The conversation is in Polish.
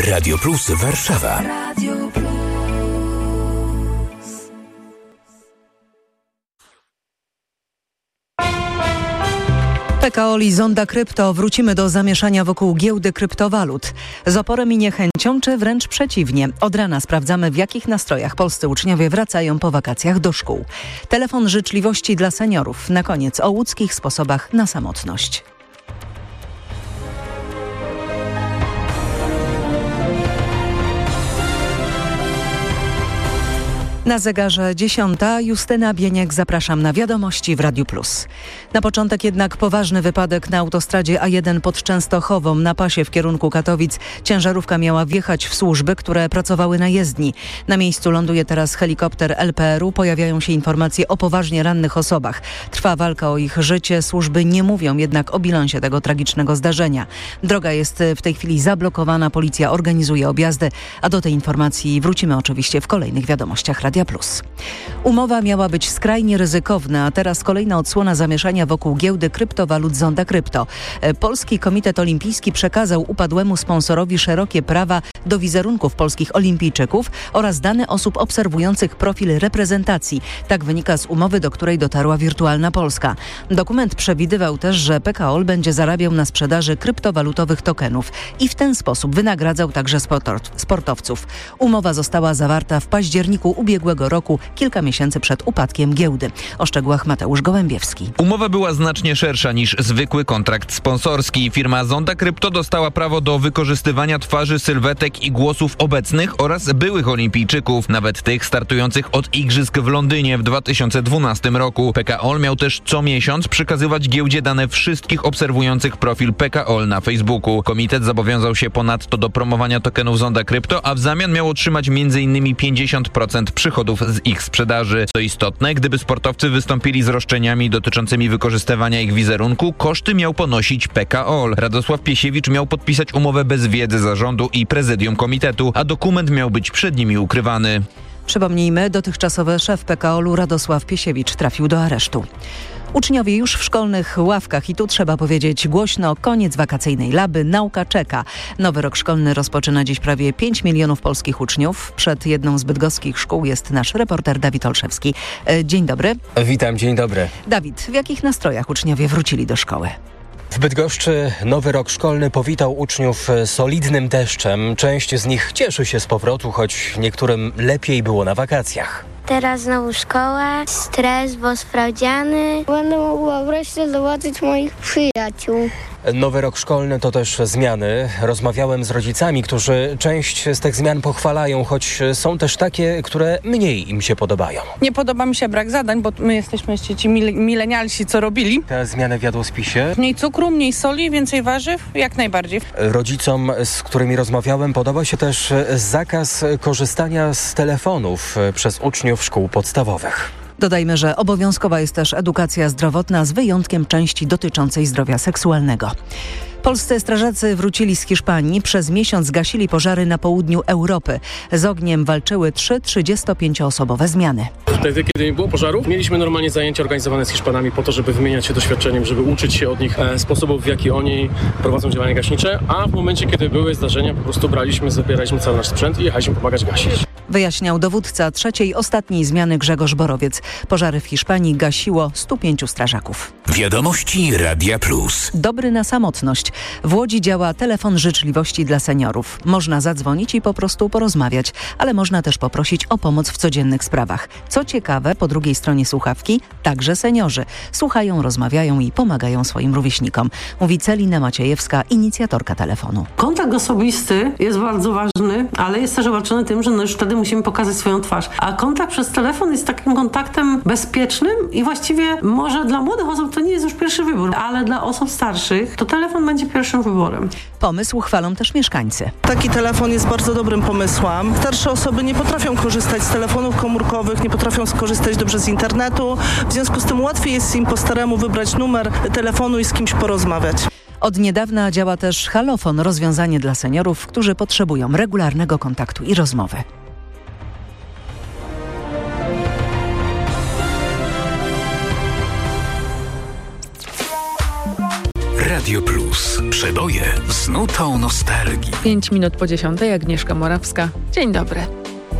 Radio Plus Warszawa. Radio Plus. PKO i Zonda Krypto. Wrócimy do zamieszania wokół giełdy kryptowalut. Z oporem i niechęcią, czy wręcz przeciwnie? Od rana sprawdzamy, w jakich nastrojach polscy uczniowie wracają po wakacjach do szkół. Telefon życzliwości dla seniorów. Na koniec o łódzkich sposobach na samotność. Na zegarze 10. Justyna Bieniek, zapraszam na wiadomości w Radiu Plus. Na początek jednak poważny wypadek na autostradzie A1 pod Częstochową. Na pasie w kierunku Katowic ciężarówka miała wjechać w służby, które pracowały na jezdni. Na miejscu ląduje teraz helikopter LPR-u. Pojawiają się informacje o poważnie rannych osobach. Trwa walka o ich życie. Służby nie mówią jednak o bilansie tego tragicznego zdarzenia. Droga jest w tej chwili zablokowana. Policja organizuje objazdy, a do tej informacji wrócimy oczywiście w kolejnych wiadomościach Radia Plus. Umowa miała być skrajnie ryzykowna, a teraz kolejna odsłona zamieszania wokół giełdy kryptowalut Zonda Krypto. Polski Komitet Olimpijski przekazał upadłemu sponsorowi szerokie prawa do wizerunków polskich olimpijczyków oraz dane osób obserwujących profil reprezentacji. Tak wynika z umowy, do której dotarła Wirtualna Polska. Dokument przewidywał też, że PKO będzie zarabiał na sprzedaży kryptowalutowych tokenów i w ten sposób wynagradzał także sportowców. Umowa została zawarta w październiku ubiegłego roku, kilka miesięcy przed upadkiem giełdy. O szczegółach Mateusz Gołębiewski. Umowa była znacznie szersza niż zwykły kontrakt sponsorski. Firma Zonda Krypto dostała prawo do wykorzystywania twarzy, sylwetek i głosów obecnych oraz byłych olimpijczyków, nawet tych startujących od igrzysk w Londynie w 2012 roku. PKO miał też co miesiąc przekazywać giełdzie dane wszystkich obserwujących profil PKO na Facebooku. Komitet zobowiązał się ponadto do promowania tokenów Zonda Krypto, a w zamian miał otrzymać m.in. 50% przychodów z ich sprzedaży. Co istotne, gdyby sportowcy wystąpili z roszczeniami dotyczącymi wykorzystywania ich wizerunku, koszty miał ponosić PKO. Radosław Piesiewicz miał podpisać umowę bez wiedzy zarządu i prezydium komitetu, a dokument miał być przed nimi ukrywany. Przypomnijmy, dotychczasowy szef PKO-u Radosław Piesiewicz trafił do aresztu. Uczniowie już w szkolnych ławkach i tu trzeba powiedzieć głośno, koniec wakacyjnej laby, nauka czeka. Nowy rok szkolny rozpoczyna dziś prawie 5 milionów polskich uczniów. Przed jedną z bydgoskich szkół jest nasz reporter Dawid Olszewski. Dzień dobry. Witam, dzień dobry. Dawid, w jakich nastrojach uczniowie wrócili do szkoły? W Bydgoszczy nowy rok szkolny powitał uczniów solidnym deszczem. Część z nich cieszy się z powrotu, choć niektórym lepiej było na wakacjach. Teraz znowu szkoła, stres, bo sprawdziany. Będę mogła wreszcie zobaczyć moich przyjaciół. Nowy rok szkolny to też zmiany. Rozmawiałem z rodzicami, którzy część z tych zmian pochwalają, choć są też takie, które mniej im się podobają. Nie podoba mi się brak zadań, bo my jesteśmy jeszcze ci milenialsi, co robili. Te zmiany w jadłospisie? Mniej cukru, mniej soli, więcej warzyw, jak najbardziej. Rodzicom, z którymi rozmawiałem, podoba się też zakaz korzystania z telefonów przez uczniów szkół podstawowych. Dodajmy, że obowiązkowa jest też edukacja zdrowotna z wyjątkiem części dotyczącej zdrowia seksualnego. Polscy strażacy wrócili z Hiszpanii. Przez miesiąc gasili pożary na południu Europy. Z ogniem walczyły 3 35-osobowe zmiany. Wtedy, kiedy nie było pożarów, mieliśmy normalnie zajęcia organizowane z Hiszpanami po to, żeby wymieniać się doświadczeniem, żeby uczyć się od nich sposobów, w jaki oni prowadzą działania gaśnicze, a w momencie, kiedy były zdarzenia, po prostu zabieraliśmy cały nasz sprzęt i jechaliśmy pomagać gasić. Wyjaśniał dowódca trzeciej, ostatniej zmiany Grzegorz Borowiec. Pożary w Hiszpanii gasiło 105 strażaków. Wiadomości Radia Plus. Dobry na samotność. W Łodzi działa telefon życzliwości dla seniorów. Można zadzwonić i po prostu porozmawiać, ale można też poprosić o pomoc w codziennych sprawach. Co ciekawe, po drugiej stronie słuchawki także seniorzy. Słuchają, rozmawiają i pomagają swoim rówieśnikom. Mówi Celina Maciejewska, inicjatorka telefonu. Kontakt osobisty jest bardzo ważny, ale jest też obarczony tym, że już wtedy musimy pokazać swoją twarz. A kontakt przez telefon jest takim kontaktem bezpiecznym i właściwie może dla młodych osób to nie jest już pierwszy wybór, ale dla osób starszych to telefon będzie pierwszym wyborem. Pomysł chwalą też mieszkańcy. Taki telefon jest bardzo dobrym pomysłem. Starsze osoby nie potrafią korzystać z telefonów komórkowych, nie potrafią skorzystać dobrze z internetu. W związku z tym łatwiej jest im po staremu wybrać numer telefonu i z kimś porozmawiać. Od niedawna działa też Halofon, rozwiązanie dla seniorów, którzy potrzebują regularnego kontaktu i rozmowy. Radio Plus. Przeboje z nutą nostalgii. 5 minut po 10:00, Agnieszka Morawska. Dzień dobry.